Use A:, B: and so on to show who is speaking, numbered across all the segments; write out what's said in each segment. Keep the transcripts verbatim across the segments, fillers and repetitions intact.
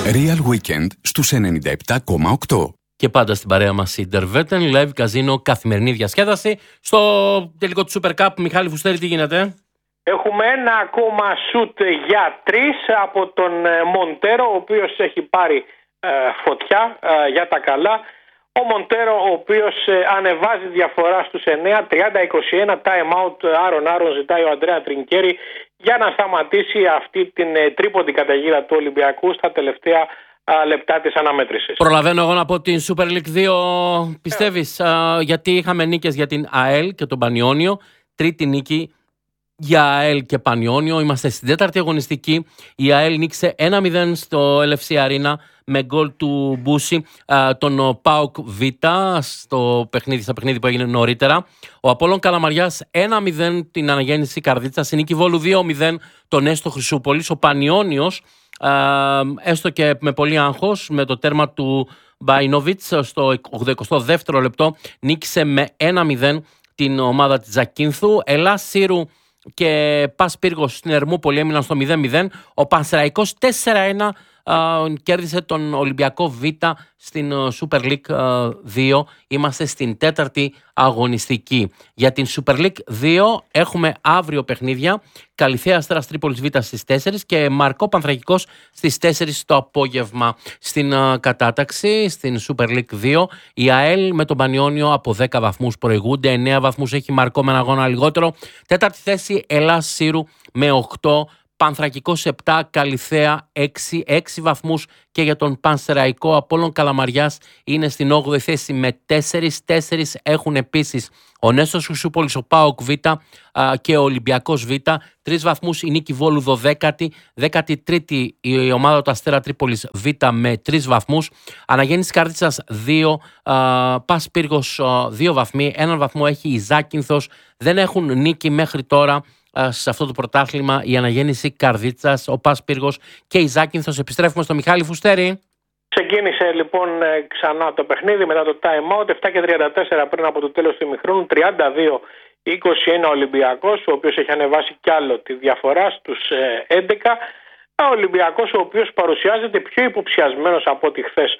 A: Real Weekend στους ενενήντα επτά κόμμα οκτώ.
B: Και πάντα στην παρέα μας η Derveten, live καζίνο, καθημερινή διασκέδαση. Στο τελικό του Super Cup, Μιχάλη Φουστέρη, τι γίνεται?
C: Έχουμε ένα ακόμα σουτ για τρεις από τον Μοντέρο, ο οποίος έχει πάρει ε, φωτιά ε, για τα καλά. Ο Μοντέρο, ο οποίος ε, ανεβάζει διαφορά στους εννέα, τριάντα είκοσι ένα, time out, άρον άρον ζητάει ο Αντρέα Τρινκέρι για να σταματήσει αυτή την ε, τρίποντη καταιγίδα του Ολυμπιακού στα τελευταία α, λεπτά της αναμέτρησης.
B: Προλαβαίνω εγώ να πω την Super League δύο, πιστεύεις, ε. α, γιατί είχαμε νίκες για την ΑΕΛ και τον Πανιόνιο, τρίτη νίκη για ΑΕΛ και Πανιόνιο. Είμαστε στην τέταρτη αγωνιστική. Η ΑΕΛ νίκησε ένα μηδέν στο ελ εφ σι Arena με γκολ του Μπούση, τον ΠΑΟΚ Β στο παιχνίδι, στα παιχνίδι που έγινε νωρίτερα. Ο Απόλλων Καλαμαριάς ένα μηδέν την Αναγέννηση Καρδίτσας. Η νίκη Βόλου δύο μηδέν τον Έστω Χρυσούπολης. Ο Πανιόνιος, έστω και με πολύ άγχος, με το τέρμα του Μπαϊνόβιτς στο ογδοηκοστό δεύτερο λεπτό, νίκησε με ένα μηδέν την ομάδα της Ζακίνθου. Ελλάς Σύρου και Πας Πύργος στην Ερμούπολη έμειναν στο μηδέν μηδέν. Ο Πανσεραϊκός τέσσερα ένα uh, κέρδισε τον Ολυμπιακό Β στην uh, Super League uh, δύο. Είμαστε στην τέταρτη αγωνιστική. Για την Super League δύο έχουμε αύριο παιχνίδια. Καλυθέα Αστέρας Τρίπολης Β στις τέσσερις και Μαρκό Πανθρακικός στις τέσσερις το απόγευμα. Στην uh, κατάταξη, στην Super League δύο, η ΑΕΛ με τον Πανιόνιο από δέκα βαθμούς προηγούνται, εννέα βαθμούς έχει Μαρκό με ένα αγώνα λιγότερο. Τέταρτη θέση Ελλάς Σύρου με οκτώ, Πανθρακικός επτά, Καλυθέα έξι, έξι βαθμούς και για τον Πανσεραϊκό. Απόλλων Καλαμαριάς είναι στην όγδοη θέση με τέσσερις, τέσσερις έχουν επίσης ο Νέστος Χρυσούπολης, ο ΠΑΟΚ Β και ο Ολυμπιακός Β. Τρεις βαθμούς η Νίκη Βόλου δωδέκατη, δέκατη τρίτη η ομάδα του Αστέρα Τρίπολης Β με τρεις βαθμούς. Αναγέννηση Καρδίτσας δύο, Πας Πύργος δύο βαθμοί, έναν βαθμό έχει η Ζάκυνθος. Δεν έχουν νίκη μέχρι τώρα σε αυτό το πρωτάθλημα η Αναγέννηση Καρδίτσας, ο Πας Πύργος και η Ζάκυνθος. Επιστρέφουμε στο Μιχάλη Φουστέρη.
C: Ξεκίνησε λοιπόν ξανά το παιχνίδι μετά το time out, επτά και τριάντα τέσσερα πριν από το τέλος του ημιχρόνου, τριάντα δύο είκοσι ένα Ολυμπιακός, ο οποίος έχει ανεβάσει κι άλλο τη διαφορά στους έντεκα. Ο Ολυμπιακός, ο οποίος παρουσιάζεται πιο υποψιασμένος από ό,τι χθες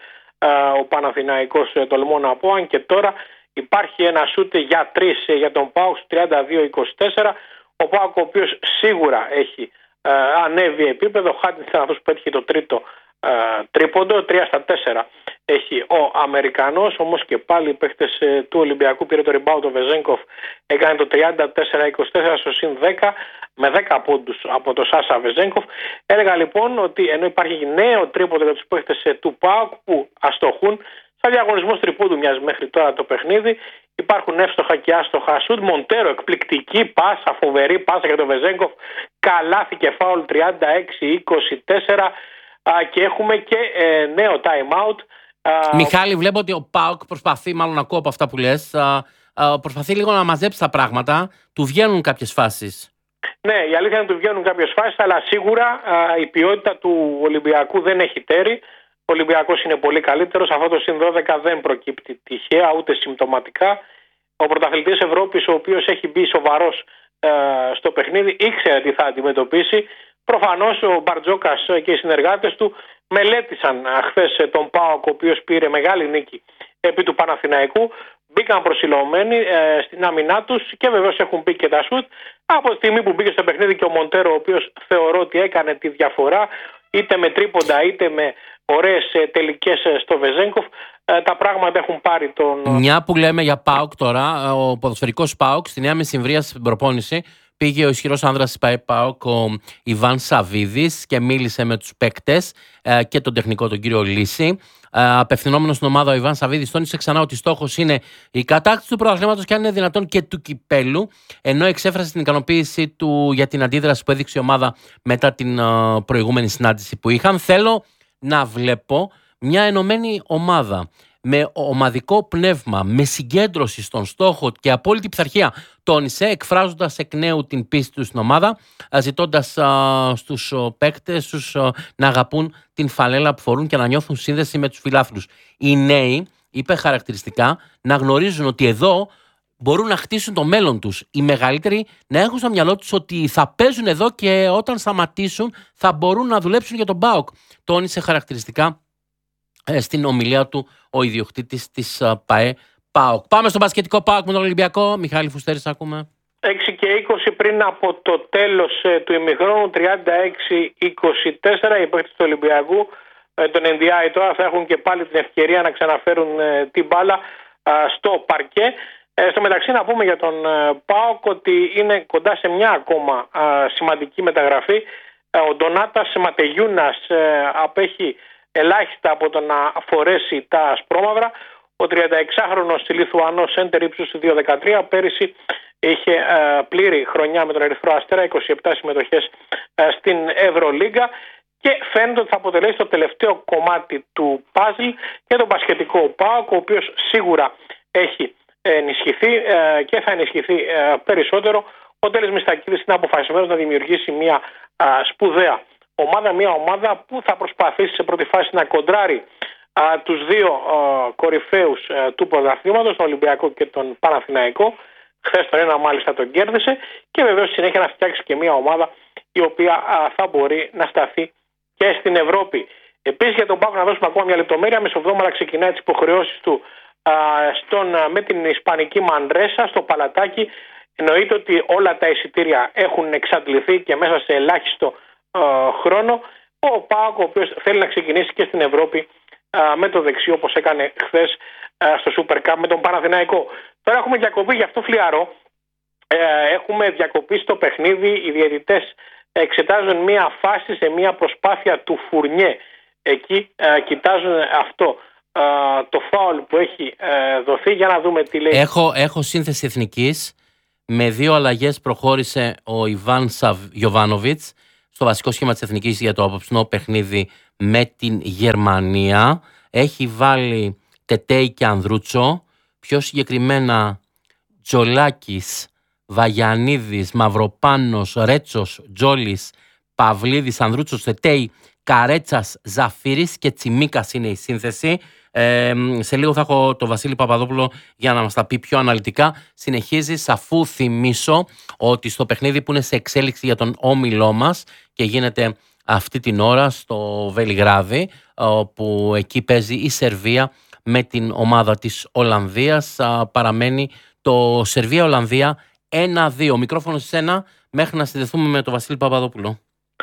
C: ο Παναθηναϊκός, τολμώ να πω, αν και τώρα υπάρχει ένα σούτ για τρεις για τον ΠΑΟΚ τριάντα δύο είκοσι τέσσερα. Ο ΠΑΟΚ, ο οποίος σίγουρα έχει ε, ανέβει επίπεδο, χάτησε αυτός που έτυχε το τρίτο ε, τρίποντο, τρία στα τέσσερα έχει ο Αμερικανός, όμως και πάλι οι παίχτες ε, του Ολυμπιακού, πήρε το rebound ο Βεζένκοφ, έκανε το τριάντα τέσσερα είκοσι τέσσερα στο συν δέκα με δέκα πόντους από το Σάσα Βεζένκοφ. Έλεγα λοιπόν ότι ενώ υπάρχει νέο τρίποντο για τους παίχτες ε, του ΠΑΟΚ που αστοχούν, σαν διαγωνισμός τρίποντου μοιάζει μέχρι τώρα το παιχνίδι. Υπάρχουν εύστοχα και άστοχα σουτ. Μοντέρο, εκπληκτική πάσα, φοβερή πάσα για τον Βεζένκοφ. Καλάθι και φάουλ τριάντα έξι είκοσι τέσσερα. Και έχουμε και ε, νέο time out.
B: Μιχάλη, βλέπω ότι ο ΠΑΟΚ προσπαθεί, μάλλον ακούω από αυτά που λες, α, α, προσπαθεί λίγο να μαζέψει τα πράγματα. Του βγαίνουν κάποιες φάσεις.
C: Ναι, η αλήθεια είναι ότι του βγαίνουν κάποιες φάσεις, αλλά σίγουρα α, η ποιότητα του Ολυμπιακού δεν έχει τέρει. Ο Ολυμπιακός είναι πολύ καλύτερος. Αυτό το συν δώδεκα δεν προκύπτει τυχαία ούτε συμπτωματικά. Ο πρωταθλητής Ευρώπης, ο οποίος έχει μπει σοβαρός ε, στο παιχνίδι, ήξερε τι θα αντιμετωπίσει. Προφανώς ο Μπαρτζόκας και οι συνεργάτες του μελέτησαν χθες τον ΠΑΟΚ, ο οποίος πήρε μεγάλη νίκη επί του Παναθηναϊκού. Μπήκαν προσιλωμένοι ε, στην άμυνά τους και βεβαίως έχουν πει και τα σουτ. Από τη στιγμή που μπήκε στο παιχνίδι και ο Μοντέρο, ο οποίος θεωρώ ότι έκανε τη διαφορά, είτε με τρίποντα είτε με ωραίες τελικές στο Βεζένκοφ, τα πράγματα έχουν πάρει τον...
B: Μια που λέμε για ΠΑΟΚ τώρα, ο ποδοσφαιρικός ΠΑΟΚ στη Νέα Μεσημβρία στην προπόνηση πήγε ο ισχυρός άνδρας της ΠΑΟΚ, ο Ιβάν Σαβίδης, και μίλησε με τους παίκτες και τον τεχνικό, τον κύριο Λύση. Απευθυνόμενος στην ομάδα, ο Ιβάν Σαβίδης τόνισε ξανά ότι στόχος είναι η κατάκτηση του πρωταθλήματος και αν είναι δυνατόν και του κυπέλου, ενώ εξέφρασε την ικανοποίησή του για την αντίδραση που έδειξε η ομάδα μετά την προηγούμενη συνάντηση που είχαν. Θέλω να βλέπω μια ενωμένη ομάδα με ομαδικό πνεύμα, με συγκέντρωση στον στόχο και απόλυτη πειθαρχία, τόνισε, εκφράζοντας εκ νέου την πίστη του στην ομάδα, ζητώντας στους παίκτες τους να αγαπούν την φανέλα που φορούν και να νιώθουν σύνδεση με τους φιλάθλους. Οι νέοι, είπε χαρακτηριστικά, να γνωρίζουν ότι εδώ μπορούν να χτίσουν το μέλλον τους. Οι μεγαλύτεροι να έχουν στο μυαλό τους ότι θα παίζουν εδώ και όταν σταματήσουν θα μπορούν να δουλέψουν για τον ΠΑΟΚ. Τόνισε χαρακτηριστικά ε, στην ομιλία του ο ιδιοκτήτης της ε, ΠΑΕ ΠΑΟΚ. Πάμε στο μπασκετικό ΠΑΟΚ με τον Ολυμπιακό. Μιχάλη Φουστέρης, ακούμε.
C: έξι και είκοσι πριν από το τέλος ε, του ημιχρόνου, τριάντα έξι είκοσι τέσσερα, οι παίκτες του Ολυμπιακού, ε, τον Εν Ντι Άι τώρα, θα έχουν και πάλι την ευκαιρία να ξαναφέρουν ε, την μπάλα ε, στο παρκέ. Ε, στο μεταξύ να πούμε για τον ε, ΠΑΟΚ ότι είναι κοντά σε μια ακόμα ε, σημαντική μεταγραφή. Ε, ο Ντονάτας Ματεγιούνας ε, απέχει ελάχιστα από το να φορέσει τα ασπρόμαυρα. Ο τριανταεξάχρονος Λιθουανός σέντερ ύψους δύο δεκατρία πέρυσι είχε ε, πλήρη χρονιά με τον Ερυθρό Αστέρα, είκοσι επτά συμμετοχές ε, στην Ευρωλίγκα, και φαίνεται ότι θα αποτελέσει το τελευταίο κομμάτι του παζλ για τον μπασκετικό ΠΑΟΚ, ο οποίος σίγουρα έχει ενισχυθεί ε, και θα ενισχυθεί ε, περισσότερο. Ο Τέλης Μιστακίδης είναι αποφασισμένος να δημιουργήσει μια ε, σπουδαία ομάδα, μια ομάδα που θα προσπαθήσει σε πρώτη φάση να κοντράρει α, τους δύο α, κορυφαίους α, του πρωταθλήματος, τον Ολυμπιακό και τον Παναθηναϊκό. Χθες τον ένα μάλιστα τον κέρδισε, και βεβαίως συνέχεια να φτιάξει και μια ομάδα η οποία α, θα μπορεί να σταθεί και στην Ευρώπη. Επίσης για τον ΠΑΟΚ να δώσουμε ακόμα μια λεπτομέρεια. Μεσοβδόμαδα ξεκινάει τις υποχρεώσεις του α, στον, α, με την Ισπανική Μαντρέσα στο Παλατάκι. Εννοείται ότι όλα τα εισιτήρια έχουν εξαντληθεί και μέσα σε ελάχιστο α, χρόνο ο ΠΑΟΚ, ο οποίος θέλει να ξεκινήσει και στην Ευρώπη α, με το δεξί, όπως έκανε χθες α, στο Super Cup με τον Παναθηναϊκό. Τώρα έχουμε διακοπή, γι' αυτό φλιαρώ. Ε, έχουμε διακοπή στο παιχνίδι. Οι διαιτητές εξετάζουν μία φάση σε μία προσπάθεια του Φουρνιέ. Εκεί ε, κοιτάζουν αυτό ε, το φάουλ που έχει ε, δοθεί. Για να δούμε τι λέει.
B: Έχω, έχω σύνθεση εθνικής. Με δύο αλλαγές προχώρησε ο Ιβάν Γιοβάνοβιτς στο βασικό σχήμα της εθνικής για το απόψινό παιχνίδι με την Γερμανία. Έχει βάλει Τετέι και Ανδρούτσο. Πιο συγκεκριμένα Τζολάκης, Βαγιανίδης, Μαυροπάνος, Ρέτσος, Τζόλης, Παυλίδης, Ανδρούτσος, Τετέι, Καρέτσας, Ζαφύρης και Τσιμίκας είναι η σύνθεση. Ε, σε λίγο θα έχω τον Βασίλη Παπαδόπουλο για να μας τα πει πιο αναλυτικά. Συνεχίζει, αφού θυμίσω ότι στο παιχνίδι που είναι σε εξέλιξη για τον όμιλό μας και γίνεται αυτή την ώρα στο Βελιγράδι, όπου εκεί παίζει η Σερβία με την ομάδα της Ολλανδίας, παραμένει το Σερβία-Ολλανδία ένα δύο. Μικρόφωνο σε σένα μέχρι να συνδεθούμε με τον Βασίλη Παπαδόπουλο.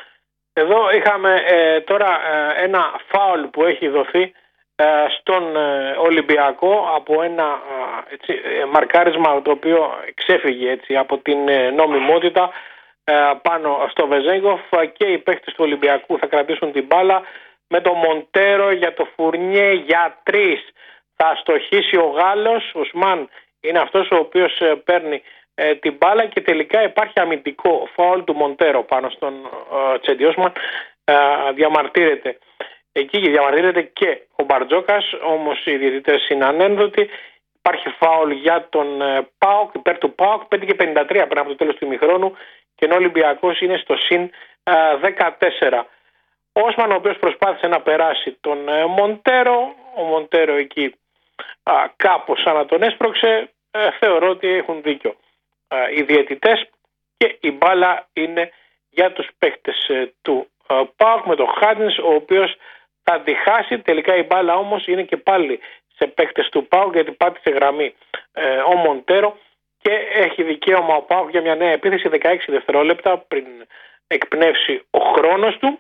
C: Εδώ είχαμε ε, τώρα ε, ένα φάουλ που έχει δοθεί ε, στον ε, Ολυμπιακό από ένα ε, έτσι, ε, μαρκάρισμα το οποίο ξέφυγε έτσι, από την ε, νομιμότητα ε, πάνω στο Βεζέγκοφ, και οι παίκτες του Ολυμπιακού θα κρατήσουν την μπάλα με το Μοντέρο για το Φουρνιέ για τρεις. Θα στοχίσει ο Γάλλος, ο Σμάν είναι αυτός ο οποίος ε, παίρνει ε, την μπάλα, και τελικά υπάρχει αμυντικό φάουλ του Μοντέρο πάνω στον ε, Τσεντιόσμαν. Ε, διαμαρτύρεται εκεί και διαμαρτύρεται και ο Μπαρτζόκας, όμως οι διαιτητές είναι ανένδοτοι. Υπάρχει φάουλ για τον ε, ΠΑΟΚ, υπέρ του ΠΑΟΚ, πέντε και πενήντα τρία πριν από το τέλος του ημιχρόνου, και ενώ ο Ολυμπιακός είναι στο συν ε, δεκατέσσερα. Ο Όσμαν, ο οποίος προσπάθησε να περάσει τον ε, Μοντέρο, ο Μοντέρο εκεί α, κάπως σαν να τον έσπρωξε. ε, θεωρώ ότι έχουν δίκιο ε, οι διαιτητές, και η μπάλα είναι για τους παίκτες ε, του ε, ΠΑΟΚ με τον Χάντινς, ο οποίος θα τη χάσει. Τελικά η μπάλα όμως είναι και πάλι σε παίκτες του ΠΑΟΚ, γιατί πάτησε γραμμή ε, ο Μοντέρο, και έχει δικαίωμα ο ΠΑΟΚ για μια νέα επίθεση δεκαέξι δευτερόλεπτα πριν εκπνεύσει ο χρόνος του,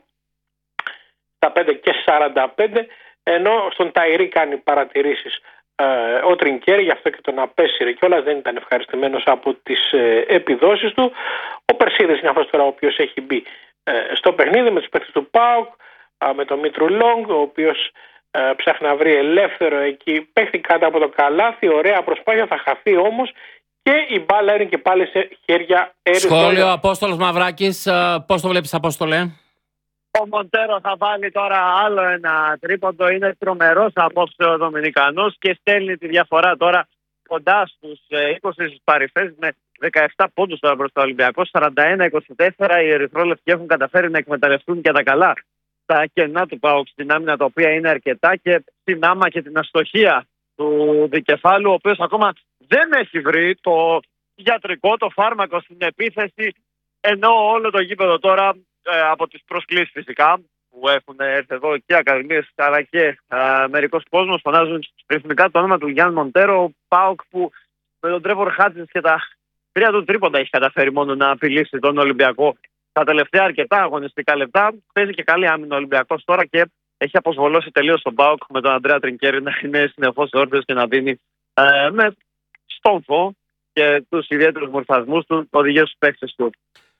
C: στα πέντε και σαράντα πέντε, ενώ στον Ταϊρή κάνει παρατηρήσεις ε, ο Τρινκέρι, γι' αυτό και τον απέσυρε κιόλας, δεν ήταν ευχαριστημένος από τις ε, επιδόσεις του. Ο Περσίδης είναι αυτός τώρα ο οποίος έχει μπει ε, στο παιχνίδι με τους παίκτες του ΠΑΟΚ, ε, με τον Μήτρου Λόγκ, ο οποίος ε, ψάχνει να βρει ελεύθερο εκεί, παίχτη κάτω από το καλάθι, ωραία προσπάθεια, θα χαθεί όμως, και η μπάλα είναι και πάλι σε χέρια Ερυθρόλεπτων.
B: Σχόλιο Απόστολος Μαυράκης, πώς το βλέπεις, Απόστολε?
D: Ο Μοντέρο θα βάλει τώρα άλλο ένα τρίποντο. Είναι τρομερός απόψε ο Δομινικανός και στέλνει τη διαφορά τώρα κοντά στους είκοσι στους παρυφές με δεκαεπτά πόντους τώρα προς το Ολυμπιακό. σαράντα ένα είκοσι τέσσερα οι Ερυθρόλεπτοι έχουν καταφέρει να εκμεταλλευτούν και τα καλά τα κενά του ΠΑΟΚ στην άμυνα, τα οποία είναι αρκετά, και την άμα και την αστοχία του δικεφάλου, ο οποίος ακόμα δεν έχει βρει το γιατρικό, το φάρμακο στην επίθεση, ενώ όλο το γήπεδο τώρα ε, από τις προσκλήσεις φυσικά που έχουν έρθει εδώ και ακαδημίες αλλά και ε, μερικός κόσμος φωνάζουν ρυθμικά το όνομα του Γιάννη Μοντέρο, ο ΠΑΟΚ που με τον Τρέβορ Χάτζης και τα τρία του τρίποντα έχει καταφέρει μόνο να απειλήσει τον Ολυμπιακό τα τελευταία αρκετά αγωνιστικά λεπτά. Παίζει και καλή άμυνα ο Ολυμπιακός τώρα και έχει αποσβολώσει τελείως τον ΠΑΟΚ με τον Αντρέα Τρινκέρι να είναι συνεχώς όρθιος και να δίνει ε, με στόμφο και τους ιδιαίτερους μορφασμούς του οδηγίες στους παίκτες του.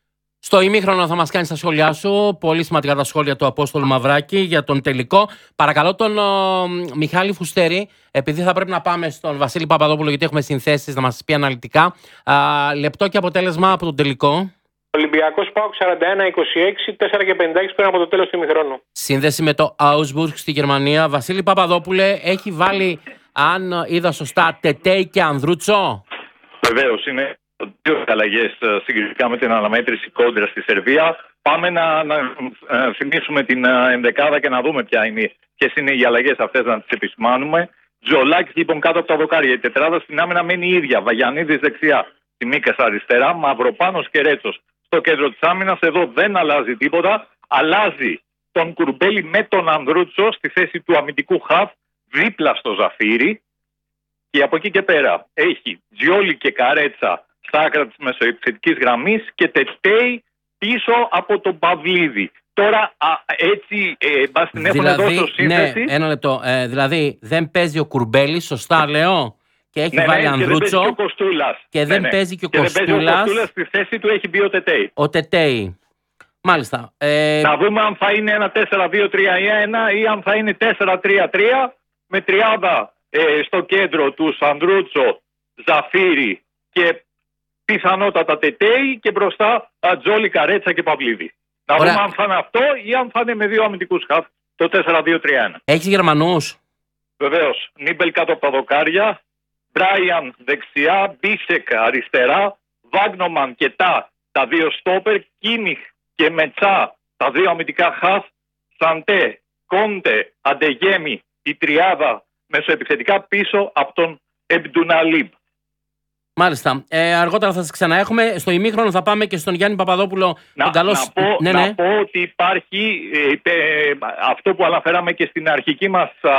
B: Στο ημίχρονο θα μας κάνεις τα σχόλιά σου. Πολύ σημαντικά τα σχόλια του Απόστολου Μαυράκη για τον τελικό. Παρακαλώ τον ο, Μιχάλη Φουστέρη, επειδή θα πρέπει να πάμε στον Βασίλη Παπαδόπουλο, γιατί έχουμε συνθέσεις να μας πει αναλυτικά. Α, λεπτό και αποτέλεσμα από τον τελικό.
C: Ολυμπιακός ΠΑΟΚ σαράντα ένα είκοσι έξι, τέσσερα και πενήντα έξι πριν από το τέλος του ημιχρόνου.
B: Σύνδεση με το Augsburg στη Γερμανία. Βασίλη Παπαδόπουλε, έχει βάλει, αν είδα σωστά, Τετέι και Ανδρούτσο.
E: Βεβαίως, είναι δύο αλλαγές συγκριτικά με την αναμέτρηση κόντρα στη Σερβία. Πάμε να, να ε, θυμίσουμε την ε, ενδεκάδα και να δούμε ποια είναι, ποιες είναι οι αλλαγές αυτές, να τις επισημάνουμε. Τζολάκης λοιπόν κάτω από τα δοκάρια. Η τετράδα στην άμυνα μένει η ίδια. Βαγιανίδης δεξιά. Τιμίκας αριστερά. Μαυροπάνος και Ρέτσος στο κέντρο της άμυνας. Εδώ δεν αλλάζει τίποτα. Αλλάζει τον Κουρμπέλη με τον Ανδρούτσο στη θέση του αμυντικού χαφ δίπλα στο Ζαφύρι. Και από εκεί και πέρα έχει Τζιόλι και Καρέτσα στα άκρα της μεσοεπιθετικής γραμμής και Τετέι πίσω από τον Παυλίδη. Τώρα α, έτσι ε, μπας την έχουν
B: δηλαδή,
E: εδώ στο σύνθεση.
B: Ναι, ένα λεπτό. Ε, δηλαδή δεν παίζει ο Κουρμπέλης, σωστά λέω, και έχει
E: ναι,
B: βάλει
E: ναι,
B: Ανδρούτσο.
E: Και δεν παίζει και ο Κοστούλας.
B: Και δεν
E: ναι, ναι.
B: παίζει και ο
E: και
B: Κοστούλας.
E: Δεν παίζει ο Κοστούλας, στη θέση του έχει μπει ο Τετέι.
B: Ο Τετέι. Μάλιστα. Ε...
E: Να δούμε αν θα είναι ένα τέσσερα δύο τρία ένα ή αν θα είναι τέσσερα τρία τρία με τριάδα ε, στο κέντρο του Ανδρούτσο, Ζαφύρι και πιθανότατα Τετέι και μπροστά Τζόλι, Καρέτσα και Παυλίδη. Να
B: Ωραία.
E: δούμε αν θα είναι αυτό ή αν θα είναι με δύο αμυντικούς χαφ το τέσσερα δύο τρία ένα.
B: Έχεις Γερμανούς?
E: Βεβαίως. Νίμπελ κάτω από τα δοκάρια, Μπράιαν δεξιά, Μπίσεκ αριστερά, Βάγνομαν και Τα, τα δύο στόπερ, Κίμιχ και Μετσά, τα δύο αμυντικά χαφ, Σαντέ, Κόντε, Αντεγέμι, η τριάδα μεσοεπιθετικά πίσω από τον Εμπντουναλίμπ.
B: Μάλιστα. Ε, αργότερα θα σας ξαναέχουμε. Στο ημίχρονο θα πάμε και στον Γιάννη Παπαδόπουλο.
E: Να,
B: τον καλώς...
E: να, πω,
B: ναι,
E: να
B: ναι.
E: πω ότι υπάρχει ε, ε, αυτό που αναφέραμε και στην αρχική μας α,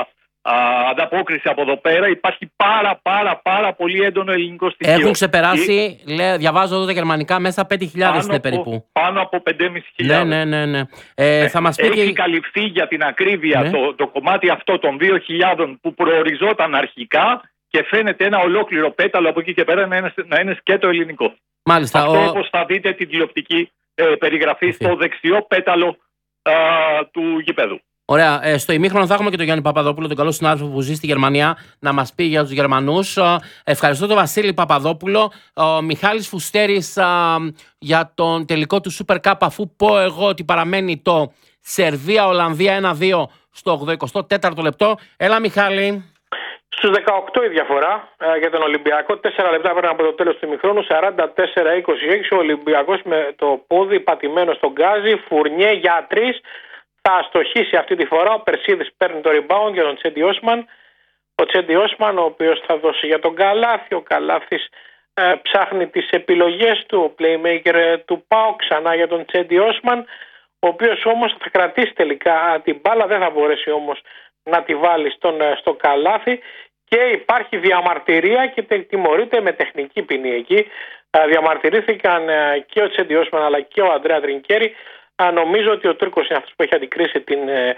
E: α, ανταπόκριση από εδώ πέρα. Υπάρχει πάρα πάρα πάρα πολύ έντονο ελληνικό στοιχείο.
B: Έχουν ξεπεράσει, και... λέει, διαβάζω εδώ τα γερμανικά, μέσα πέντε χιλιάδες είναι περίπου.
E: Πάνω από πέντε χιλιάδες πεντακόσιες.
B: Ναι, ναι, ναι. ναι. Ε, θα μας πει
E: Έχει
B: και...
E: καλυφθεί για την ακρίβεια
B: ναι.
E: το, το κομμάτι αυτό των δύο χιλιάδες που προοριζόταν αρχικά και φαίνεται ένα ολόκληρο πέταλο από εκεί και πέρα να είναι, να είναι σκέτο ελληνικό.
B: Μάλιστα.
E: Αυτό
B: ο...
E: όπως θα δείτε την τηλεοπτική ε, περιγραφή Φύ. στο δεξιό πέταλο α, του γηπέδου.
B: Ωραία. Ε, στο ημίχρονο θα έχουμε και τον Γιάννη Παπαδόπουλο, τον καλό συνάδελφο που ζει στη Γερμανία, να μας πει για τους Γερμανούς. Ε, ευχαριστώ τον Βασίλη Παπαδόπουλο. Ο Μιχάλης Φουστέρης ε, για τον τελικό του Super Cup, αφού πω εγώ ότι παραμένει το Σερβία-Ολλανδία ένα δύο στο ογδοηκοστό τέταρτο λεπτό. Έλα Μιχάλη.
C: Στους δεκαοκτώ η διαφορά ε, για τον Ολυμπιακό, τέσσερα λεπτά πριν από το τέλος του ημιχρόνου, σαράντα τέσσερα είκοσι έξι. Ο Ολυμπιακός με το πόδι πατημένο στον γκάζι, Φουρνιέ για τρεις. Θα αστοχήσει αυτή τη φορά. Ο Περσίδης παίρνει το rebound για τον Τσέντι Όσμαν. Ο Τσέντι Όσμαν, ο οποίος θα δώσει για τον Καλάθι. Ο Καλάθης ε, ψάχνει τις επιλογές του. Ο playmaker ε, του ΠΑΟΚ ξανά για τον Τσέντι Όσμαν, ο οποίος όμως θα κρατήσει τελικά την μπάλα, δεν θα μπορέσει όμως να τη βάλει στον, στο Καλάθι και υπάρχει διαμαρτυρία και τιμωρείται με τεχνική ποινή εκεί. Διαμαρτυρήθηκαν και ο Τσέντι Όσμαν αλλά και ο Αντρέα Τρινκέρι. Νομίζω ότι ο Τούρκος είναι αυτός που έχει αντικρίσει την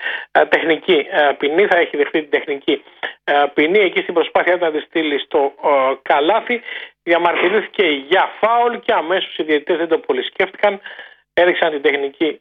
C: τεχνική ποινή, θα έχει δεχτεί την τεχνική ποινή εκεί στην προσπάθεια να τη στείλει στο Καλάθι. Διαμαρτυρήθηκε για φάουλ και αμέσως οι διαιτητές δεν το πολύ σκέφτηκαν, έδειξαν την τεχνική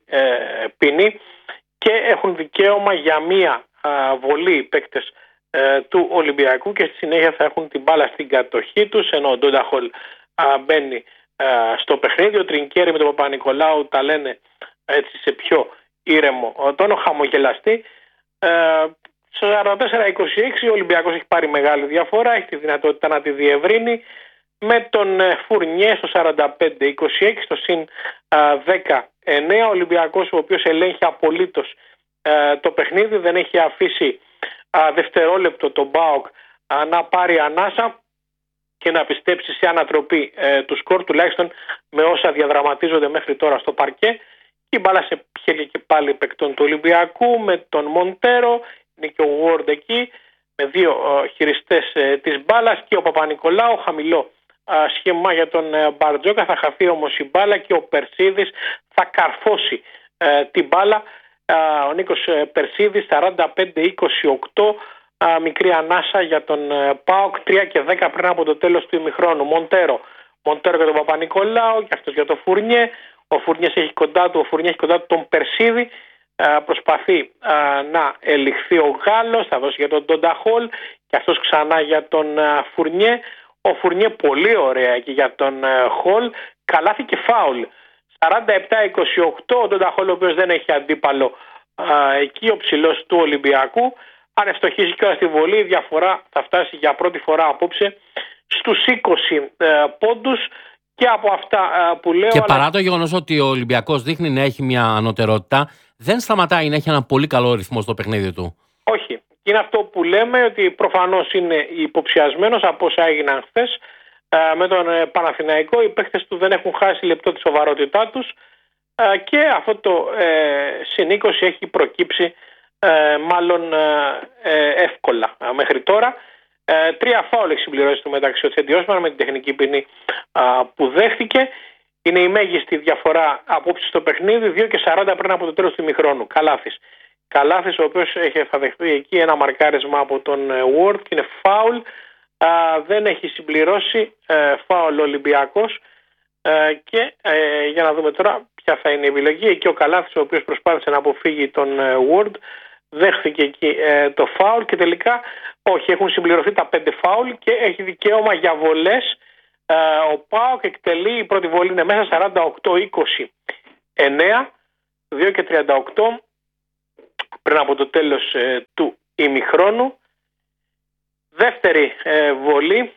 C: ποινή και έχουν δικαίωμα για μία βολή οι παίκτες ε, του Ολυμπιακού και στη συνέχεια θα έχουν την μπάλα στην κατοχή τους, ενώ ο Ντόνταχολ μπαίνει α, στο παιχνίδι. Ο Τρινκέρι με τον Παπα-Νικολάου τα λένε έτσι σε πιο ήρεμο τόνο, χαμογελαστή. Ε, στο σαράντα τέσσερα είκοσι έξι ο Ολυμπιακός έχει πάρει μεγάλη διαφορά, έχει τη δυνατότητα να τη διευρύνει με τον Φουρνιέ στο σαράντα πέντε είκοσι έξι, στο συν δεκαεννέα. Ο Ολυμπιακός, ο οποίος ελέγχει απολύτως ε, το παιχνίδι, δεν έχει αφήσει α, δευτερόλεπτο τον ΠΑΟΚ να πάρει ανάσα και να πιστέψει σε ανατροπή ε, του σκορ, τουλάχιστον με όσα διαδραματίζονται μέχρι τώρα στο παρκέ. Η μπάλα σε χέρια και πάλι παικτών του Ολυμπιακού, με τον Μοντέρο, είναι και ο Ward εκεί, με δύο ε, χειριστές ε, της μπάλας, και ο Παπα-Νικολάου, χαμηλό ε, σχήμα για τον ε, Μπαρτζόκα. Θα χαθεί όμως η μπάλα και ο Περσίδης θα καρφώσει ε, την μπάλα. Ε, ο Νίκος ε, Περσίδης, σαράντα πέντε είκοσι οκτώ, ε, μικρή ανάσα για τον ε, ΠΑΟΚ, τρία και δέκα πριν από το τέλος του ημιχρόνου. Μοντέρο, Μοντέρο για τον Παπα-Νικολάου και αυτός για τον Φουρνιέ. Ο Φουρνιές έχει κοντά του, ο Φουρνιέ έχει κοντά του τον Περσίδη. Α, προσπαθεί α, να ελιχθεί ο Γάλλος, θα δώσει για τον Ντονταχόλ και αυτός ξανά για τον α, Φουρνιέ. Ο Φουρνιέ πολύ ωραία και για τον α, Χολ. Καλάθι και φάουλ. σαράντα επτά είκοσι οκτώ, ο Ντονταχόλ, ο οποίος δεν έχει αντίπαλο α, εκεί, ο ψηλός του Ολυμπιακού. Αν ευστοχίσει και όλα στη βολή, η διαφορά θα φτάσει για πρώτη φορά απόψε στους είκοσι α, πόντους. Και από αυτά που λέω.
B: Και
C: αλλά...
B: παρά το γεγονός ότι ο Ολυμπιακός δείχνει να έχει μια ανωτερότητα, δεν σταματάει να έχει ένα πολύ καλό ρυθμό στο παιχνίδι του.
C: Όχι. Είναι αυτό που λέμε, ότι προφανώς είναι υποψιασμένος από όσα έγιναν χθες. Με τον Παναθηναϊκό οι παίχτες του δεν έχουν χάσει λεπτό τη σοβαρότητά τους και αυτό το ε, συν είκοσι έχει προκύψει ε, μάλλον ε, εύκολα μέχρι τώρα. Ε, τρία φάουλ έχει συμπληρώσει το μεταξύ ο Τσέντι Όσμαν με την τεχνική ποινή α, που δέχτηκε. Είναι η μέγιστη διαφορά απόψε στο παιχνίδι, δύο και σαράντα πριν από το τέλος του ημιχρόνου. Καλάθης. Καλάθης, ο οποίος έχει, θα δεχτεί εκεί ένα μαρκάρισμα από τον Ward και είναι φάουλ. Α, δεν έχει συμπληρώσει ε, φάουλ ο Ολυμπιακός. Ε, και ε, για να δούμε τώρα ποια θα είναι η επιλογή. Εκεί ο Καλάθης, ο οποίος προσπάθησε να αποφύγει τον ε, Ward, δέχθηκε εκεί ε, το φάουλ και τελικά όχι, έχουν συμπληρωθεί τα πέντε φάουλ και έχει δικαίωμα για βολές. Ε, ο ΠΑΟΚ εκτελεί, η πρώτη βολή είναι μέσα, σαράντα οκτώ είκοσι εννέα, δύο και τριάντα οκτώ πριν από το τέλος ε, του ημιχρόνου. Δεύτερη ε, βολή,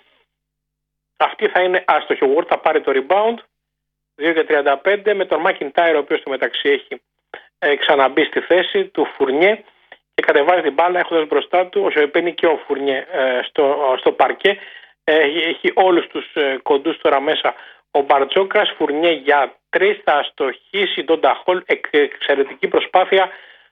C: αυτή θα είναι άστοχη. Ο Ward θα πάρει το rebound, δύο και τριάντα πέντε, με τον Μακιντάιρ, ο οποίος στο μεταξύ έχει ε, ξαναμπεί στη θέση του Φουρνιέ και κατεβάζει την μπάλα έχοντας μπροστά του, όσο επένει και ο Φουρνιέ ε, στο, στο παρκέ. Ε, έχει όλους τους ε, κοντούς τώρα μέσα ο Μπαρτζόκας. Φουρνιέ για τρεις, θα αστοχίσει τον Νταχόλ, εξαιρετική προσπάθεια,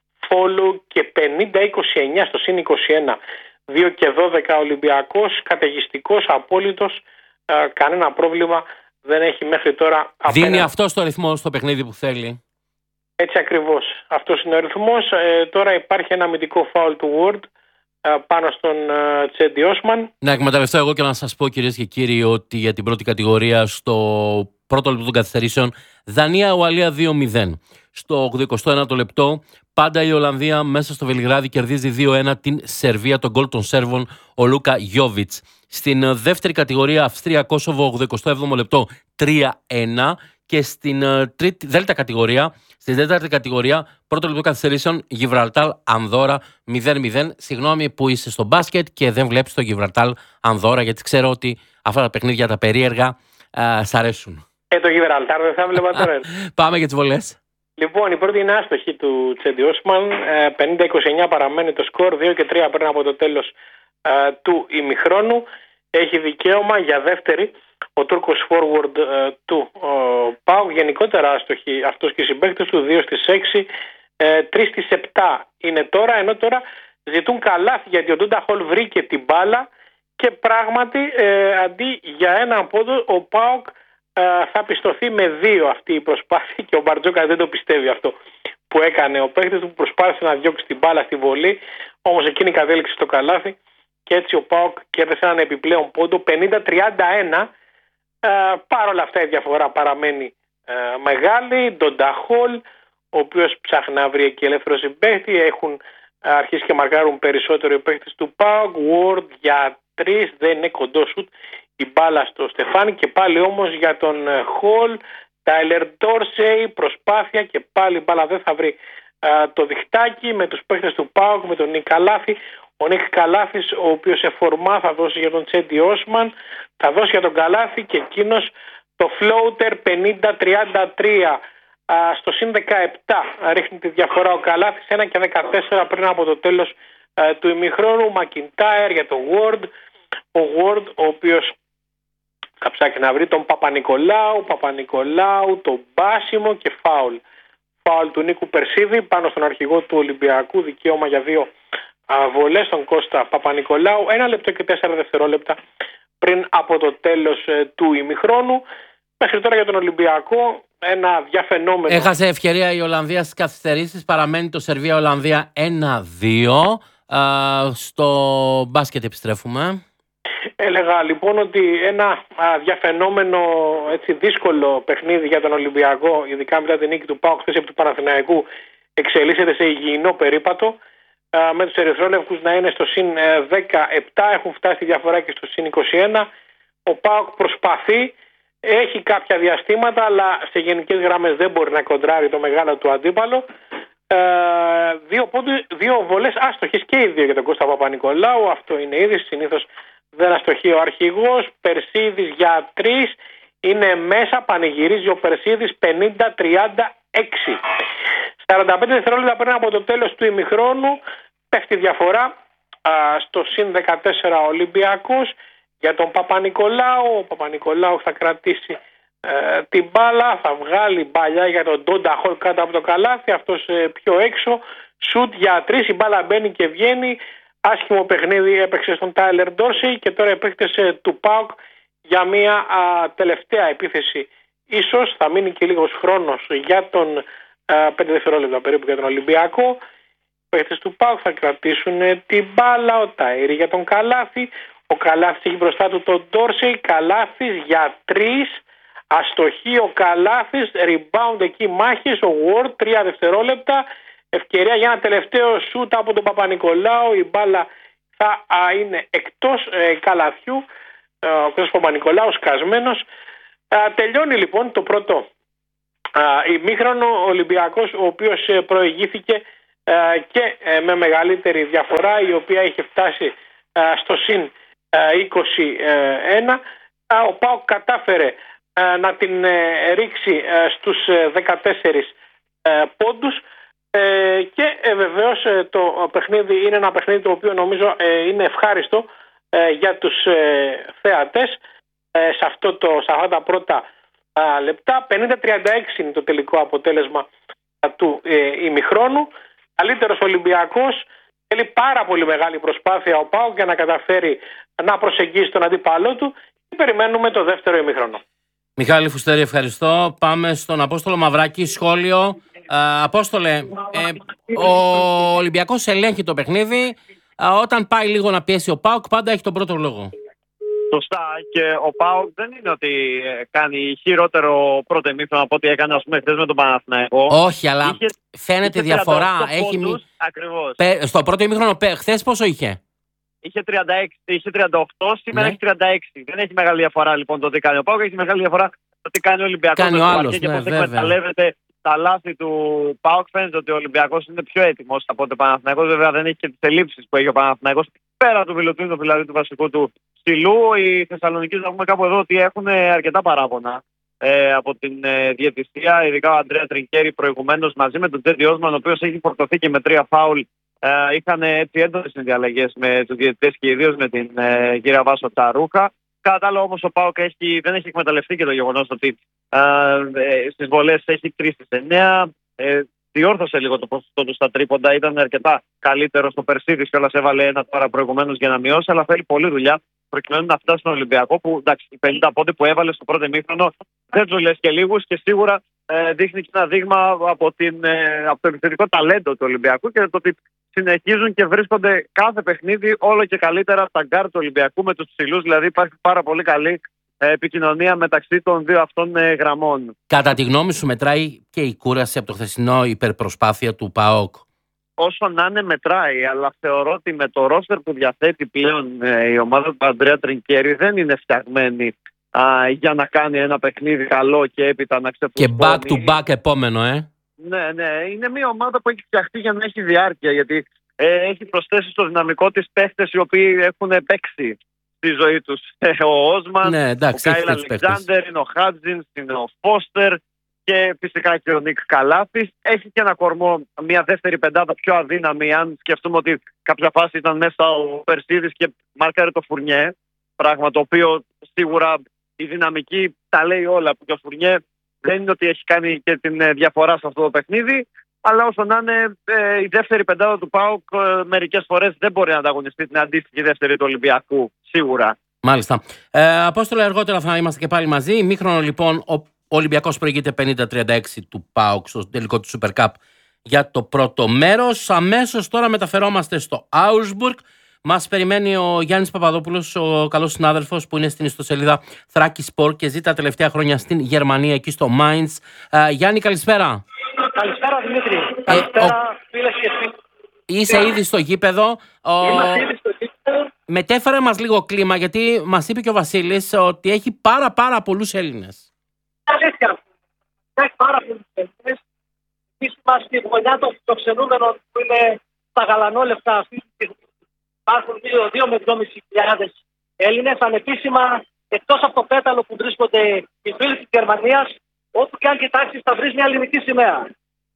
C: φόλου και πενήντα είκοσι εννέα στο συν είκοσι ένα. δύο και δώδεκα Ολυμπιακός, καταιγιστικός, απόλυτος, ε, κανένα πρόβλημα δεν έχει μέχρι τώρα.
B: Δίνει
C: απέναντι.
B: αυτό το ρυθμό στο παιχνίδι που θέλει.
C: Έτσι ακριβώς. Αυτός είναι ο ρυθμός. Ε, τώρα υπάρχει ένα αμυντικό φάουλ του Ward ε, πάνω στον ε, Τσέντι Όσμαν.
B: Να εκμεταλλευτώ εγώ και να σας πω, κυρίες και κύριοι, ότι για την πρώτη κατηγορία στο πρώτο λεπτό των καθυστερήσεων Δανία-Ουαλία δύο μηδέν. Στο ογδοηκοστό ένατο λεπτό πάντα η Ολλανδία μέσα στο Βελιγράδι κερδίζει δύο ένα την Σερβία, τον γκολ των Σέρβων ο Λούκα Γιόβιτς. Στην δεύτερη κατηγορία Αυστρία-Κόσοβο ογδοηκοστό έβδομο λεπτό τρία ένα. Και στην τρίτη, δέλτα κατηγορία, στη τέταρτη κατηγορία, πρώτο λεπτό καθυστερήσεων, Γιβραλτάλ Ανδόρα μηδέν μηδέν. Συγγνώμη που είσαι στο μπάσκετ και δεν βλέπεις το Γιβραλτάλ Ανδόρα, γιατί ξέρω ότι αυτά τα παιχνίδια τα περίεργα α, σ' αρέσουν.
C: Ε, το Γιβραλτάρ δεν θα βλέπα τώρα.
B: Πάμε για τις βολές.
C: Λοιπόν, η πρώτη είναι άστοχη του Τσέντι Όσμαν. πενήντα είκοσι εννέα παραμένει το σκορ, δύο και τρία πριν από το τέλος ε, του ημιχρόνου. Έχει δικαίωμα για δεύτερη ο Τούρκος forward ε, του ΠΑΟΚ, γενικότερα άστοχοι αυτός και οι συμπαίκτες του, δύο στις έξι, ε, τρία στις επτά είναι τώρα, ενώ τώρα ζητούν καλάθι γιατί ο Ντούνταχολ βρήκε την μπάλα και πράγματι ε, αντί για ένα πόντο ο ΠΑΟΚ ε, θα πιστωθεί με δύο αυτή η προσπάθεια και ο Μπαρτζόκα δεν το πιστεύει αυτό που έκανε ο παίκτης του, που προσπάθησε να διώξει την μπάλα στη βολή, όμως εκείνη κατέληξε στο καλάθι και έτσι ο ΠΑΟΚ κέρδισε έναν επιπλέον πόντο πενήντα τριάντα ένα. Uh, Παρ' όλα αυτά η διαφορά παραμένει uh, μεγάλη. Ντονταχόλ, ο οποίος ψάχνει να βρει εκεί ελεύθερο συμπαίχτη, έχουν uh, αρχίσει και μαρκάρουν περισσότερο οι παίχτες του ΠΑΟΚ. Ward για τρεις, δεν είναι κοντό σουτ η μπάλα στο Στεφάνι και πάλι όμως για τον Χολ. Τάιλερ Ντόρσεϊ, προσπάθεια και πάλι η μπάλα δεν θα βρει uh, το διχτάκι με τους παίχτες του ΠΑΟΚ, με τον Νίκ Καλάθη. Ο Νίκ Καλάθης, ο οποίος σε φορμά θα δώσει για τον Τσέντι Όσμαν, θα δώσει για τον Καλάθη και εκείνος το floater πενήντα τριάντα τρία α, στο συν δεκαεπτά ρίχνει τη διαφορά ο Καλάθης, ένα και δεκατέσσερα πριν από το τέλος α, του ημιχρόνου. Μακιντάιρ για τον Ward, ο Ward ο οποίος Θα ψάξει να βρει τον Παπα-Νικολάου, Παπα-Νικολάου, τον Μπάσιμο και φάουλ. Φάουλ του Νίκου Περσίδη πάνω στον αρχηγό του Ολυμπιακού, δικαίωμα για δύο βολές στον Κώστα Παπα-Νικολάου. Ένα λεπτό και τέσσερα δευτερόλεπτα πριν από το τέλος ε, του ημιχρόνου. Μέχρι τώρα για τον Ολυμπιακό ένα διαφαινόμενο.
B: Έχασε ευκαιρία η Ολλανδία στις καθυστερήσεις. Παραμένει το Σερβία-Ολλανδία ένα δύο. Στο μπάσκετ επιστρέφουμε.
C: Έλεγα λοιπόν ότι ένα α, διαφαινόμενο, έτσι, δύσκολο παιχνίδι για τον Ολυμπιακό, ειδικά μετά την νίκη του ΠΑΟΚ χθες επί του Παναθηναϊκού, εξελίσσεται σε υγιεινό περίπατο, α, με τους ερυθρόλευκους να είναι στο συν δεκαεπτά, έχουν φτάσει τη διαφορά και στο συν είκοσι ένα. Ο ΠΑΟΚ προσπαθεί, έχει κάποια διαστήματα, αλλά σε γενικές γραμμές δεν μπορεί να κοντράρει το μεγάλο του αντίπαλο. Ε, δύο, πόντους, δύο βολές άστοχες και οι δύο για τον Κώστα Παπα-Νικολάου. Αυτό είναι είδηση. Συνήθως δεν αστοχεί ο αρχηγός. Περσίδης για τρεις. Είναι μέσα. Πανηγυρίζει ο Περσίδης πενήντα τριάντα έξι. σαράντα πέντε δευτερόλεπτα πριν από το τέλος του ημιχρόνου πέφτει διαφορά α, στο συν δεκατέσσερα Ολυμπιακός για τον Παπα-Νικολάου. Ο Παπα-Νικολάου θα κρατήσει Ε, την μπάλα, θα βγάλει μπαλιά για τον Ντόντα Χολ κάτω από το καλάθι, αυτός ε, πιο έξω, σουτ για τρεις, η μπάλα μπαίνει και βγαίνει. Άσχημο παιχνίδι έπαιξε στον Τάιλερ Ντόρσεϊ και τώρα οι παίκτες ε, του ΠΑΟΚ για μια α, τελευταία επίθεση. Ίσως θα μείνει και λίγος χρόνος για τον α, πέντε δευτερόλεπτα περίπου για τον Ολυμπιακό. Οι παίκτες του ΠΑΟΚ θα κρατήσουν ε, την μπάλα, ο Τάιρη για τον Καλάθι, ο Καλάθης έχει μπροστά του τον Ντόρσεϊ, Καλάθης για τρεις. Αστοχή ο Καλάθης, rebound εκεί μάχης, ο Ward, τρία δευτερόλεπτα, ευκαιρία για ένα τελευταίο σούτ από τον Παπα-Νικολάου, η μπάλα θα α, είναι εκτός ε, καλαθιού, ε, ο Κώστας Παπα-Νικολάου σκασμένος. Ε, τελειώνει λοιπόν το πρώτο ε, ημίχρονο, ο Ολυμπιακός, ο οποίος ε, προηγήθηκε ε, και ε, με μεγαλύτερη διαφορά, η οποία είχε φτάσει ε, στο συν ε, είκοσι ένα. Ε, ο ΠΑΟΚ κατάφερε να την ρίξει στους δεκατέσσερις πόντους και βεβαίως το παιχνίδι είναι ένα παιχνίδι το οποίο νομίζω είναι ευχάριστο για τους θεατές σε, αυτό το, σε αυτά τα πρώτα λεπτά. πενήντα τριάντα έξι είναι το τελικό αποτέλεσμα του ημιχρόνου. Καλύτερος Ολυμπιακός, θέλει πάρα πολύ μεγάλη προσπάθεια ο ΠΑΟΚ για να καταφέρει να προσεγγίσει τον αντίπαλό του και περιμένουμε το δεύτερο ημιχρόνο.
B: Μιχάλη Φουστέρη, ευχαριστώ. Πάμε στον Απόστολο Μαυράκη. Σχόλιο. Ε, Απόστολε, ε, ο Ολυμπιακός ελέγχει το παιχνίδι. Ε, όταν πάει λίγο να πιέσει ο ΠΑΟΚ, πάντα έχει τον πρώτο λόγο.
D: Σωστά. Και ο ΠΑΟΚ δεν είναι ότι κάνει χειρότερο πρώτο ημίχρονο από ό,τι έκανε, ας πούμε, χθες με τον Παναθηναϊκό.
B: Όχι, αλλά
D: είχε,
B: φαίνεται
D: είχε
B: διαφορά.
D: Έχει
B: πόντους,
D: ακριβώς.
B: Στο πρώτο ημίχρονο, χθες πόσο είχε?
D: Είχε τριάντα έξι, είχε τριάντα οκτώ, σήμερα ναι. Έχει τριάντα έξι. Δεν έχει μεγάλη διαφορά λοιπόν το τι κάνει ο ΠΑΟΚ, έχει μεγάλη διαφορά το τι κάνει ο Ολυμπιακός.
B: Κάνει ο άλλος,
D: και
B: ναι,
D: πώς εκμεταλλεύεται τα λάθη του ΠΑΟΚ. Φαίνεται ότι ο Ολυμπιακός είναι πιο έτοιμος από τον Παναθηναϊκός. Βέβαια δεν έχει και τις ελλείψεις που έχει ο Παναθηναϊκός. Πέρα του Μιλουτίνου, δηλαδή του βασικού του στυλού, οι Θεσσαλονικοί να πούμε κάπου εδώ ότι έχουν αρκετά παράπονα ε, από την ε, διαιτησία. Ειδικά ο Αντρέα Τρινκέρι προηγουμένως μαζί με τον Τζέντι Όσμαν, ο οποίος έχει φορτωθεί και με τρία φάουλ. Uh, είχαν έτσι έντονες συνδιαλλαγές με τους διαιτητές και ιδίως με την uh, κυρία Βάσο Τσαρούχα. Κατά τα άλλα όμως ο ΠΑΟΚ έχει, δεν έχει εκμεταλλευτεί και το γεγονός ότι uh, ε, στις βολές έχει τρεις στις εννέα. Ε, διόρθωσε λίγο το ποσοστό του στα τρίποντα, ήταν αρκετά καλύτερο στο Περσίδης και όλας έβαλε ένα τώρα προηγουμένως για να μειώσει, αλλά θέλει πολλή δουλειά προκειμένου να φτάσει στον Ολυμπιακό που εντάξει, οι πενήντα πόντοι που έβαλε στο πρώτο ημίχρονο δεν του λες και λίγους και σίγουρα ε, δείχνει και ένα δείγμα από, την, ε, από το επιθετικό ταλέντο του Ολυμπιακού και το ότι συνεχίζουν και βρίσκονται κάθε παιχνίδι όλο και καλύτερα στα γκάρ του Ολυμπιακού με τους ψηλούς. Δηλαδή υπάρχει πάρα πολύ καλή επικοινωνία μεταξύ των δύο αυτών γραμμών.
B: Κατά τη γνώμη σου μετράει και η κούραση από το χθεσινό υπερπροσπάθεια του ΠΑΟΚ?
D: Όσο να είναι μετράει, αλλά θεωρώ ότι με το ρόστερ που διαθέτει πλέον η ομάδα του Αντρέα Τρινκέρι δεν είναι φτιαγμένη α, για να κάνει ένα παιχνίδι καλό και έπειτα να ξεφουσκώνει.
B: Και back to back επόμενο, ε. Ναι,
D: ναι. Είναι μια ομάδα που έχει φτιαχτεί για να έχει διάρκεια, γιατί ε, έχει προσθέσει στο δυναμικό της παίχτες οι οποίοι έχουν παίξει στη ζωή τους. Ε, ο Όσμαν,
B: ναι, εντάξει,
D: ο Κάιλ Αλεξάνδερ, είναι ο Χάτζινς, είναι ο Φώστερ και φυσικά και ο Νίκ Καλάθης. Έχει και ένα κορμό, μια δεύτερη πεντάδα πιο αδύναμη, αν σκεφτούμε ότι κάποια φάση ήταν μέσα ο Περσίδης και μάρκαρε το Φουρνιέ. Πράγμα το οποίο σίγουρα η δυναμική τα λέει όλα, που και ο Φουρνιέ δεν είναι ότι έχει κάνει και την διαφορά σε αυτό το παιχνίδι. Αλλά όσο να είναι, ε, η δεύτερη πεντάδα του ΠΑΟΚ ε, μερικές φορές δεν μπορεί να ανταγωνιστεί την αντίστοιχη δεύτερη του Ολυμπιακού, σίγουρα.
B: Μάλιστα. Ε, Απόστολε, αργότερα θα είμαστε και πάλι μαζί. Ημίχρονο λοιπόν, ο Ολυμπιακός προηγείται πενήντα τριάντα έξι του ΠΑΟΚ στο τελικό του Super Cup για το πρώτο μέρος. Αμέσως τώρα μεταφερόμαστε στο Augsburg. Μας περιμένει ο Γιάννης Παπαδόπουλος, ο καλός συνάδελφος που είναι στην ιστοσελίδα Θράκη Sport και ζει τα τελευταία χρόνια στην Γερμανία, εκεί στο Mainz. Ε, Γιάννη, καλησπέρα.
F: Καλησπέρα Δημήτρη. Καλησπέρα
B: ο...
F: φίλες και φίλοι.
B: Είσαι ήδη στο γήπεδο. Ο...
F: Είμαστε ήδη στο γήπεδο.
B: Μετέφερε μας λίγο κλίμα, γιατί μας είπε και ο Βασίλης ότι έχει πάρα πάρα πολλούς Έλληνες.
F: Αλήθεια. Έχει πάρα πολλούς Έλληνες. Εμείς είμαστε η γωνιά των φιλοξενούμενων που είναι τα γαλανόλευκα αυτή τη στιγμή. Υπάρχουν δύο με δυόμισι χιλιάδες Έλληνες. Ανεπίσημα, εκτός από το πέταλο που βρίσκονται οι φίλοι της Γερμανίας, όπου και αν κοιτάξεις θα βρεις μια ελληνική σημαία.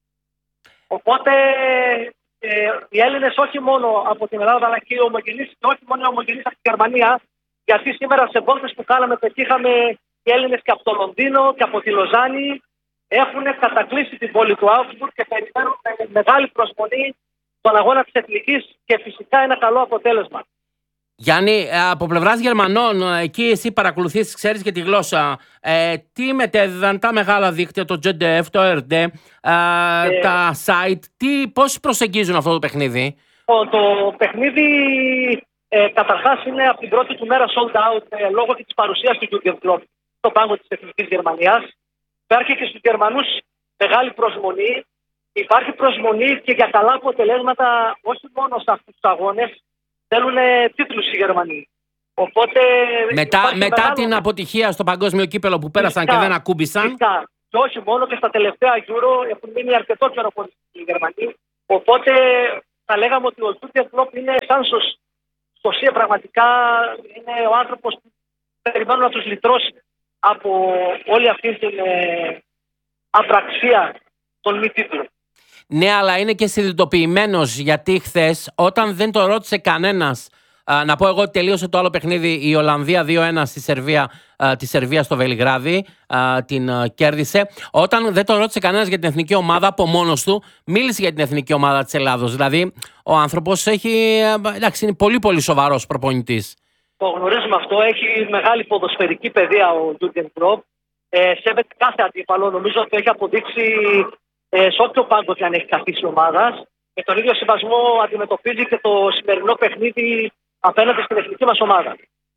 F: Οπότε ε, οι Έλληνες όχι μόνο από την Ελλάδα αλλά και οι ομογενείς, και όχι μόνο οι ομογενείς από την Γερμανία, γιατί σήμερα σε βόλτες που κάναμε πετύχαμε οι Έλληνες και από το Λονδίνο και από τη Λοζάνη, έχουν κατακλείσει την πόλη του Augsburg και περιμένουν με μεγάλη προσμονή τον αγώνα της Εθνικής και φυσικά ένα καλό αποτέλεσμα.
B: Γιάννη, από πλευράς Γερμανών, εκεί εσύ παρακολουθείς, ξέρεις και τη γλώσσα. Ε, τι μετέδιδαν τα μεγάλα δίκτυα, το τζι ντι εφ, το αρ ντι, ε, ε, τα site, τι, πώς προσεγγίζουν αυτό το παιχνίδι?
F: Το, το παιχνίδι ε, καταρχάς είναι από την πρώτη του μέρα sold out ε, λόγω και της παρουσίας του Jürgen Klopp στο πάγκο της Εθνικής Γερμανίας. Υπάρχει και στους Γερμανούς μεγάλη προσμονή. Υπάρχει προσμονή και για καλά αποτελέσματα όχι μόνο σε αυτούς τους αγώνες. Θέλουν τίτλους οι Γερμανοί. Οπότε,
B: μετά μετά
F: μεγάλο...
B: την αποτυχία στο παγκόσμιο κύπελο που πέρασαν φυσικά, και δεν ακούμπησαν.
F: Φυσικά. Και όχι μόνο, και στα τελευταία Euro έχουν μείνει αρκετό καιρό χωρίς οι Γερμανοί. Οπότε θα λέγαμε ότι ο Jürgen Klopp είναι σάνσος στο ΣΥΕ. Πραγματικά είναι ο άνθρωπος που περιμένουν να τους λυτρώσει από όλη αυτή την ε, απραξία των μη τίτλων.
B: Ναι, αλλά είναι και συνειδητοποιημένος, γιατί χθες όταν δεν το ρώτησε κανένας, α, να πω εγώ ότι τελείωσε το άλλο παιχνίδι, η Ολλανδία δύο ένα στη Σερβία, α, τη Σερβία στο Βελιγράδι, α, την α, κέρδισε. Όταν δεν το ρώτησε κανένας για την εθνική ομάδα, από μόνος του μίλησε για την εθνική ομάδα της Ελλάδος. Δηλαδή ο άνθρωπος έχει, εντάξει, είναι πολύ πολύ σοβαρός προπονητής.
F: Το γνωρίζουμε αυτό, έχει μεγάλη ποδοσφαιρική παιδεία ο Jürgen Klopp. Ε, σέβεται κάθε αντίπαλο, νομίζω ότι έχει αποδείξει Ε, σε όποιο πάγκο και αν έχει καθίσει ομάδα, με τον ίδιο συμβασμό αντιμετωπίζει και το σημερινό παιχνίδι απέναντι στην εθνική μας ομάδα.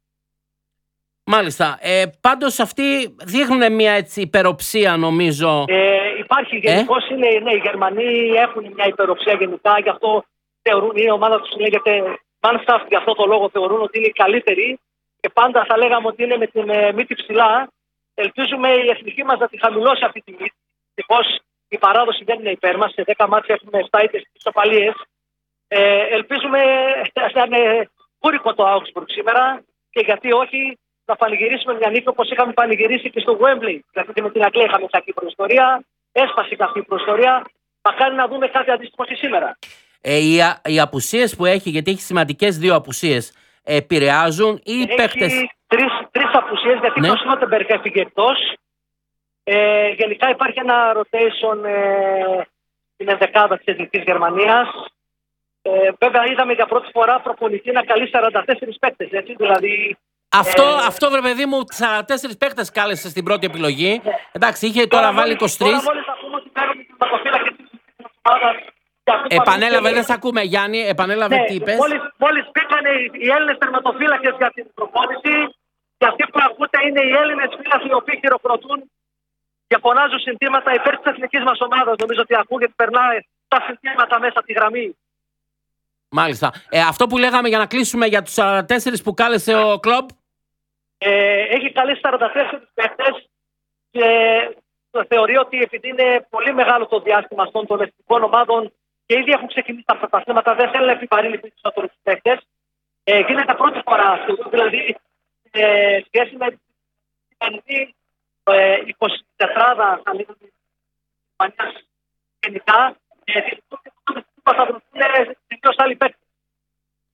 B: Μάλιστα. Ε, πάντως αυτοί δείχνουν μια έτσι υπεροψία, νομίζω.
F: Ε, υπάρχει γενικώς, ε? είναι, ναι, οι Γερμανοί έχουν μια υπεροψία γενικά, γι' αυτό θεωρούν, η ομάδα τους λέγεται Mannschaft, γι' αυτό το λόγο θεωρούν ότι είναι οι καλύτεροι και πάντα θα λέγαμε ότι είναι με την ε, μύτη ψηλά. Ελπίζουμε η εθνική μας να τη χαμηλώσει αυτή τη μύτη. Δυστυχώς η παράδοση δεν είναι υπέρ μας. Σε δέκα μάτια έχουμε επτά ήττες στις ισοπαλίες. Ε, ελπίζουμε να είναι κούρικο το Augsburg σήμερα και γιατί όχι να πανηγυρίσουμε μια νίκη όπως είχαμε πανηγυρίσει και στο Wembley. Γιατί με την Αγγλία είχαμε κακή προϊστορία, έσπασε κακή προϊστορία. Μακάρι να δούμε κάτι αντίστοιχο και σήμερα.
B: Ε, οι, οι απουσίες που έχει, γιατί έχει σημαντικές δύο απουσίες, επηρεάζουν ή οι παίχτες?
F: Έχει τρεις, τρεις απουσίες, γιατί ναι. Το Σλότεμπεργκ έφυγε εκτός. Ε, γενικά υπάρχει ένα rotation ε, στην ενδεκάδα της Εθνικής Γερμανίας. Ε, βέβαια είδαμε για πρώτη φορά προπονητή να καλεί σαράντα τέσσερις παίκτες, έτσι, δηλαδή...
B: Αυτό,
F: ε,
B: αυτό βρε παιδί μου, σαράντα τέσσερις παίκτες κάλεσε στην πρώτη επιλογή. Ναι. Εντάξει, είχε τώρα, τώρα βάλει είκοσι τρεις.
F: Τώρα μόλις ακούμε ότι παίρνουμε την ματοφύλακη της ομάδας.
B: Επανέλαβε, δεν σε ακούμε Γιάννη, επανέλαβε
F: ναι,
B: τι είπες.
F: Μόλις, μόλις πήγαν οι Έλληνες τερματοφύλακες για την προπόνηση, και αυτοί που ακούτε είναι οι Έλληνες φίλοι οι οποίοι χειροκροτούν και φωνάζουν συνθήματα υπέρ της εθνικής μας ομάδας. Νομίζω ότι ακούγεται, περνάει τα συνθήματα μέσα από τη γραμμή.
B: Μάλιστα. Ε, αυτό που λέγαμε για να κλείσουμε για τους σαράντα τέσσερις που κάλεσε ο Κλοπ.
F: Ε, έχει καλέσει σαράντα τέσσερις παίκτες και θεωρεί ότι επειδή είναι πολύ μεγάλο το διάστημα αυτών των εθνικών ομάδων και ήδη έχουν ξεκινήσει τα πρωταθλήματα, δεν θέλει να επιβαρύνει περισσότερο τους παίκτες. Ε, γίνεται πρώτη φορά αυτό. Δηλαδή, ε, σχέση με την σημερινή είκοσι τετράδα θα λέγαμε Ισπανίας γενικά, θα βρεθούν τελείως άλλοι παίκτες.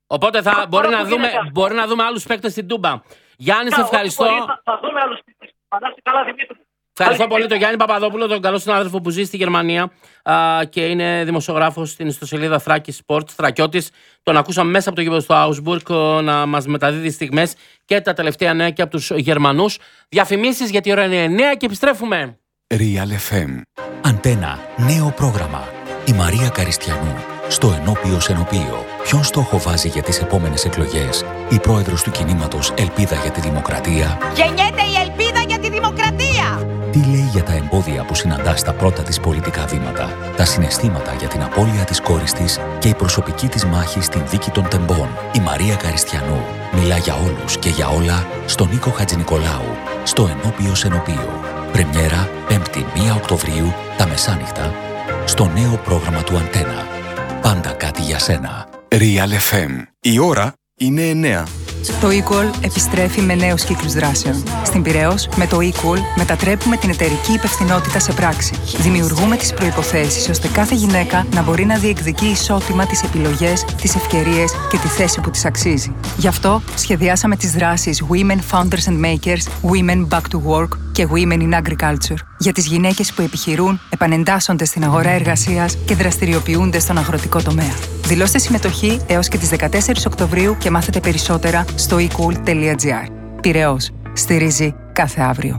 B: Οπότε θα
F: Τώρα
B: μπορεί,
F: που
B: να δούμε,
F: γίνεται αυτό.
B: μπορεί να δούμε άλλους παίκτες στην Τούμπα. Γιάννη, σε
F: Να,
B: ευχαριστώ.
F: όχι, Θα, θα δούμε άλλους παίκτες. Φαντάστε καλά, Δημήτρη.
B: Ευχαριστώ πολύ τον Γιάννη Παπαδόπουλο, τον καλό συνάδελφο που ζει στη Γερμανία α, και είναι δημοσιογράφος στην ιστοσελίδα Θράκη Sports, Θρακιώτης. Τον ακούσαμε μέσα από το γήπεδο στο Augsburg να μας μεταδίδει στιγμές και τα τελευταία νέα και από τους Γερμανούς. Διαφημίσεις, γιατί η ώρα είναι εννιά και επιστρέφουμε.
A: Real εφ εμ.
G: Αντένα, νέο πρόγραμμα. Η Μαρία Καριστιανού, στο Ενώπιο Ενωπίο. Ποιον στόχο βάζει για τις επόμενες εκλογές η πρόεδρος του κινήματος Ελπίδα για τη Δημοκρατία?
H: Γεννιέται η ελπίδα για τη δημοκρατία!
G: Τι λέει για τα εμπόδια που συναντά στα πρώτα της πολιτικά βήματα, τα συναισθήματα για την απώλεια της κόρης της και η προσωπική της μάχη στην δίκη των τεμπών? Η Μαρία Καριστιανού μιλά για όλους και για όλα στον Νίκο Χατζηνικολάου, στο Ενώπιο Ενωπίο. Πρεμιέρα πέμπτη πρώτη Οκτωβρίου τα μεσάνυχτα στο νέο πρόγραμμα του Αντένα. Πάντα κάτι για σένα.
A: Real εφ εμ. Η ώρα είναι εννιά.
I: Το eQual επιστρέφει με νέους κύκλους δράσεων. Στην Πειραιώς, με το eQual μετατρέπουμε την εταιρική υπευθυνότητα σε πράξη. Δημιουργούμε τις προϋποθέσεις ώστε κάθε γυναίκα να μπορεί να διεκδικεί ισότιμα τις επιλογές, τις ευκαιρίες και τη θέση που της αξίζει. Γι' αυτό σχεδιάσαμε τις δράσεις Women Founders and Makers, Women Back to Work και Women in Agriculture για τις γυναίκες που επιχειρούν, επανεντάσσονται στην αγορά εργασίας και δραστηριοποιούνται στον αγροτικό τομέα. Δηλώστε συμμετοχή έως και τις δεκατέσσερις Οκτωβρίου και μάθετε περισσότερα στο ecool τελεία gr. Πειραιώς. Στηρίζει κάθε αύριο.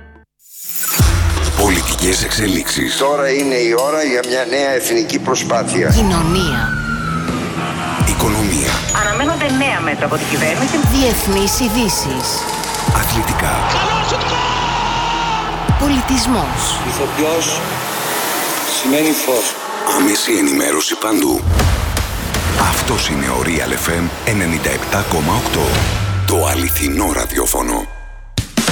A: Πολιτικές εξελίξεις.
J: Τώρα είναι η ώρα για μια νέα εθνική προσπάθεια.
H: Κοινωνία.
A: Οικονομία.
H: Αναμένονται νέα μέτρα από την κυβέρνηση. Διεθνείς ειδήσεις.
A: Αθλητικά.
H: Πολιτισμός.
J: Ηθοποιός σημαίνει φως.
A: Άμεση ενημέρωση παντού. Αυτός είναι ο Real εφ εμ ενενήντα επτά κόμμα οκτώ. Το αληθινό ραδιόφωνο.